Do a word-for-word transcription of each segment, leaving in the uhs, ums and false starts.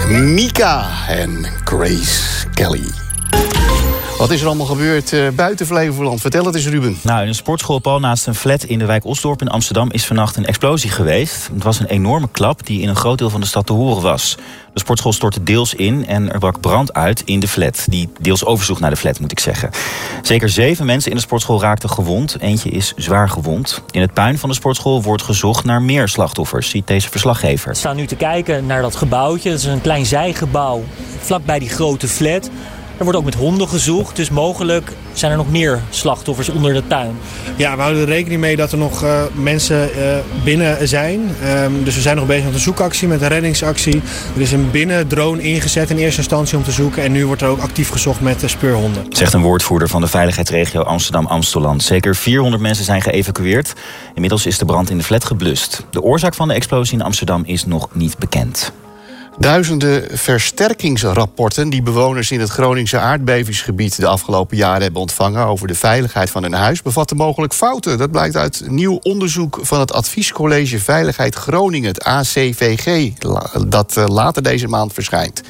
Mika en Grace Kelly. Wat is er allemaal gebeurd uh, buiten Flevoland? Vertel het eens, Ruben. Nou, in een sportschool pal naast een flat in de wijk Osdorp in Amsterdam is vannacht een explosie geweest. Het was een enorme klap die in een groot deel van de stad te horen was. De sportschool stortte deels in en er brak brand uit in de flat. Die deels oversloeg naar de flat, moet ik zeggen. Zeker zeven mensen in de sportschool raakten gewond. Eentje is zwaar gewond. In het puin van de sportschool wordt gezocht naar meer slachtoffers, ziet deze verslaggever. We staan nu te kijken naar dat gebouwtje. Dat is een klein zijgebouw vlakbij die grote flat. Er wordt ook met honden gezocht, dus mogelijk zijn er nog meer slachtoffers onder de tuin. Ja, we houden er rekening mee dat er nog uh, mensen uh, binnen zijn. Um, dus we zijn nog bezig met een zoekactie, met een reddingsactie. Er is een binnendrone ingezet in eerste instantie om te zoeken. En nu wordt er ook actief gezocht met uh, speurhonden. Zegt een woordvoerder van de veiligheidsregio Amsterdam-Amstelland. Zeker vierhonderd mensen zijn geëvacueerd. Inmiddels is de brand in de flat geblust. De oorzaak van de explosie in Amsterdam is nog niet bekend. Duizenden versterkingsrapporten die bewoners in het Groningse aardbevingsgebied de afgelopen jaren hebben ontvangen over de veiligheid van hun huis bevatten mogelijk fouten. Dat blijkt uit nieuw onderzoek van het Adviescollege Veiligheid Groningen, het A C V G, dat later deze maand verschijnt.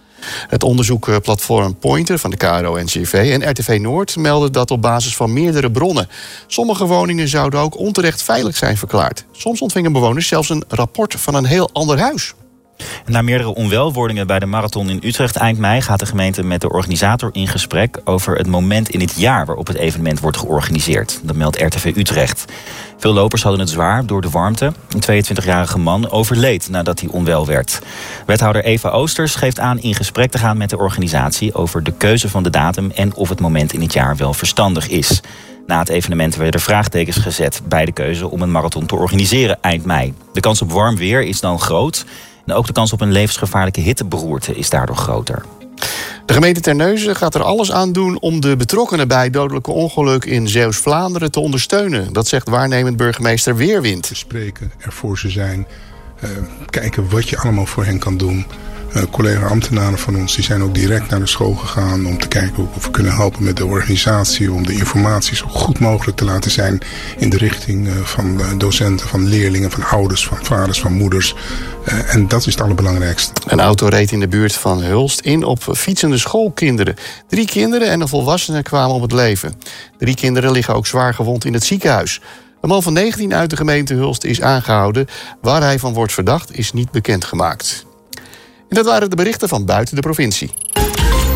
Het onderzoekplatform Pointer van de K R O N C V en R T V Noord melden dat op basis van meerdere bronnen. Sommige woningen zouden ook onterecht veilig zijn verklaard. Soms ontvingen bewoners zelfs een rapport van een heel ander huis. Na meerdere onwelwordingen bij de marathon in Utrecht eind mei gaat de gemeente met de organisator in gesprek over het moment in het jaar waarop het evenement wordt georganiseerd. Dat meldt R T V Utrecht. Veel lopers hadden het zwaar door de warmte. Een tweeëntwintigjarige man overleed nadat hij onwel werd. Wethouder Eva Oosters geeft aan in gesprek te gaan met de organisatie over de keuze van de datum en of het moment in het jaar wel verstandig is. Na het evenement werden er vraagtekens gezet bij de keuze om een marathon te organiseren eind mei. De kans op warm weer is dan groot. En ook de kans op een levensgevaarlijke hitteberoerte is daardoor groter. De gemeente Terneuzen gaat er alles aan doen om de betrokkenen bij het dodelijke ongeluk in Zeeuws-Vlaanderen te ondersteunen. Dat zegt waarnemend burgemeester Weerwind. Spreken, er voor ze zijn, uh, kijken wat je allemaal voor hen kan doen. Uh, collega-ambtenaren van ons die zijn ook direct naar de school gegaan om te kijken of we kunnen helpen met de organisatie, om de informatie zo goed mogelijk te laten zijn in de richting uh, van uh, docenten, van leerlingen, van ouders, van vaders, van moeders. Uh, en dat is het allerbelangrijkste. Een auto reed in de buurt van Hulst in op fietsende schoolkinderen. Drie kinderen en een volwassene kwamen om het leven. Drie kinderen liggen ook zwaar gewond in het ziekenhuis. Een man van negentien uit de gemeente Hulst is aangehouden. Waar hij van wordt verdacht is niet bekendgemaakt. En dat waren de berichten van buiten de provincie.